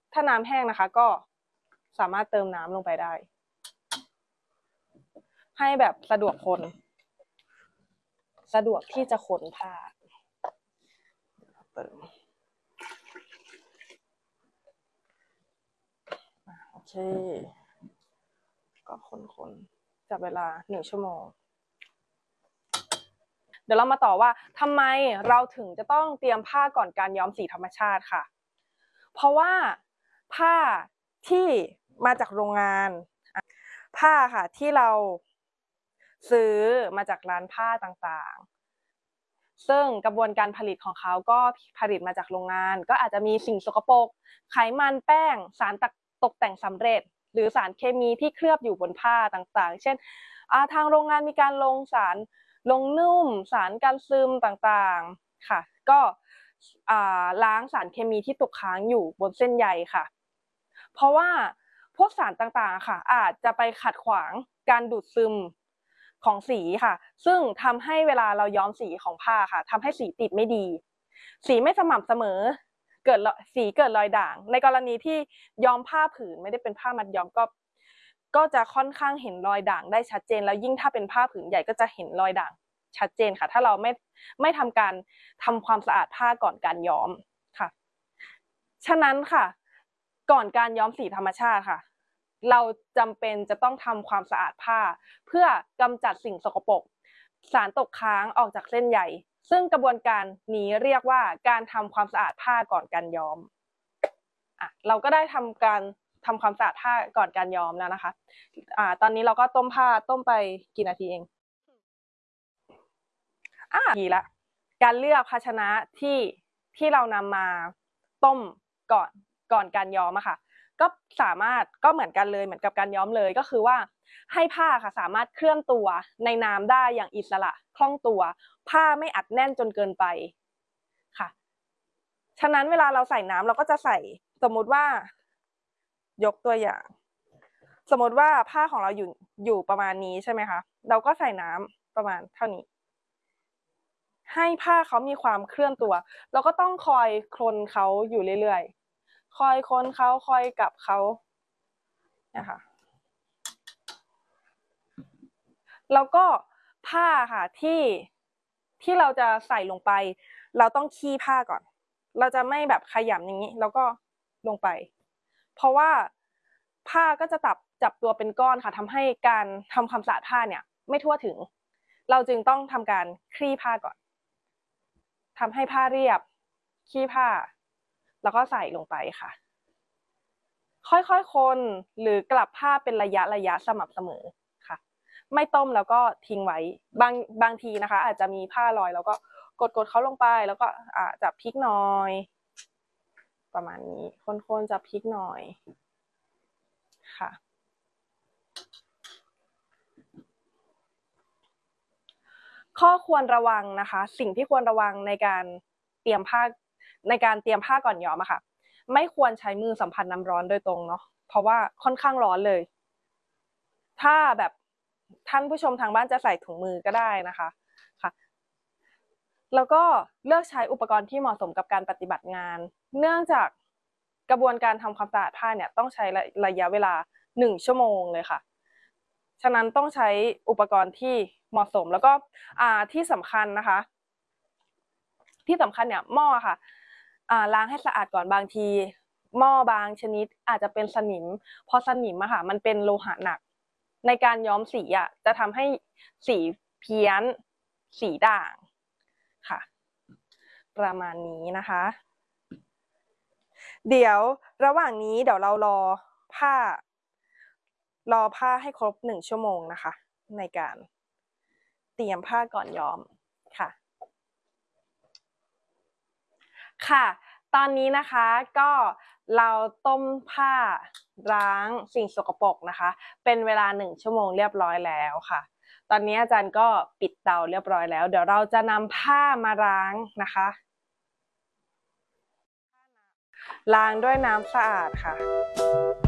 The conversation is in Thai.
ถ้าน้ำแห้งนะคะก็สามารถเติมน้ำลงไปได้ให้แบบสะดวกคนสะดวกที่จะคนผ้าเติมโอเคก็คนจับเวลา1 ชั่วโมงเดี๋ยวเรามาต่อว่าทำไมเราถึงจะต้องเตรียมผ้าก่อนการย้อมสีธรรมชาติค่ะเพราะว่าผ้าที่มาจากโรงงานผ้าค่ะที่เราซื้อมาจากร้านผ้าต่างๆซึ่งกระบวนการผลิตของเขาก็ผลิตมาจากโรงงานก็อาจจะมีสิ่งสกปรกไขมันแป้งสารตกแต่งสำเร็จหรือสารเคมีที่เคลือบอยู่บนผ้าต่างๆเช่นทางโรงงานมีการลงสารลงนุ่มสารกันซึมต่างๆค่ะก็ล้างสารเคมีที่ตกค้างอยู่บนเส้นใยค่ะเพราะว่าพวกสารต่างๆค่ะอาจจะไปขัดขวางการดูดซึมของสีค่ะซึ่งทำให้เวลาเราย้อมสีของผ้าค่ะทำให้สีติดไม่ดีสีไม่สม่ำเสมอเกิดรอยด่างในกรณีที่ย้อมผ้าผืนไม่ได้เป็นผ้ามัดย้อมก็จะค่อนข้างเห็นรอยด่างได้ชัดเจนแล้วยิ่งถ้าเป็นผ้าผืนใหญ่ก็จะเห็นรอยด่างชัดเจนค่ะถ้าเราไม่ทำการทำความสะอาดผ้าก่อนการย้อมค่ะฉะนั้นค่ะก่อนการย้อมสีธรรมชาติค่ะเราจำเป็นจะต้องทำความสะอาดผ้าเพื่อกำจัดสิ่งสกปรกสารตกค้างออกจากเส้นใยซึ่งกระบวนการนี้เรียกว่าการทำความสะอาดผ้าก่อนการย้อมเราก็ได้ทำความสะอาดผ้าก่อนการย้อมแล้วนะคะตอนนี้เราก็ต้มผ้าต้มไปกี่นาทีเองทีละการเลือกภาชนะที่เรานำมาต้มก่อนการย้อมอะค่ะก็สามารถก็เหมือนกันเลยเหมือนกับการย้อมเลยก็คือว่าให้ผ้าค่ะสามารถเคลื่อนตัวในน้ำได้อย่างอิสระคล่องตัวผ้าไม่อัดแน่นจนเกินไปค่ะฉะนั้นเวลาเราใส่น้ำเราก็จะใส่สมมุติว่ายกตัวอย่างสมมติว่าผ้าของเราอยู่ประมาณนี้ใช่ไหมคะเราก็ใส่น้ำประมาณเท่านี้ให้ผ้าเขามีความเคลื่อนตัวเราก็ต้องคอยคนเขาอยู่เรื่อยๆคอยคนเขาคอยกลับเขานะคะแล้วก็ผ้าค่ะที่เราจะใส่ลงไปเราต้องขี้ผ้าก่อนเราจะไม่แบบขยำอย่างนี้แล้วก็ลงไปเพราะว่าผ้าก็จะจับตัวเป็นก้อนค่ะทำให้การทำความสะอาดผ้าเนี่ยไม่ทั่วถึงเราจึงต้องทำการคลี่ผ้าก่อนทำให้ผ้าเรียบขี้ผ้าแล้วก็ใส่ลงไปค่ะค่อยๆคนหรือกลับผ้าเป็นระยะสม่ำเสมอค่ะไม่ต้มแล้วก็ทิ้งไว้บางทีนะคะอาจจะมีผ้าลอยแล้วก็กดเขาลงไปแล้วก็จับพลิกหน่อยประมาณนี้คนๆจับพลิกหน่อยค่ะข้อควรระวังนะคะสิ่งที่ควรระวังในการเตรียมผ้าก่อนย้อมอะค่ะไม่ควรใช้มือสัมผัสน้ำร้อนโดยตรงเนาะเพราะว่าค่อนข้างร้อนเลยถ้าแบบท่านผู้ชมทางบ้านจะใส่ถุงมือก็ได้นะคะค่ะแล้วก็เลือกใช้อุปกรณ์ที่เหมาะสมกับการปฏิบัติงานเนื่องจากกระบวนการทำความสะอาดผ้าเนี่ยต้องใช้ระยะเวลา1 ชั่วโมงเลยค่ะฉะนั้นต้องใช้อุปกรณ์ที่เหมาะสมแล้วก็ที่สำคัญนะคะที่สำคัญเนี่ยหม้อค่ะล้างให้สะอาดก่อนบางทีหม้อบางชนิดอาจจะเป็นสนิมพอสนิมอะค่ะมันเป็นโลหะหนักในการย้อมสีอะจะทำให้สีเพี้ยนสีด่างค่ะประมาณนี้นะคะเดี๋ยวระหว่างนี้เดี๋ยวเรารอผ้าให้ครบ1 ชั่วโมงนะคะในการเตรียมผ้าก่อนย้อมค่ะค่ะตอนนี้นะคะก็เราต้มผ้าล้างสิ่งสกปรกนะคะเป็นเวลา1 ชั่วโมงเรียบร้อยแล้วค่ะตอนนี้อาจารย์ก็ปิดเตาเรียบร้อยแล้วเดี๋ยวเราจะนำผ้ามาล้างนะคะล้างด้วยน้ำสะอาดค่ะ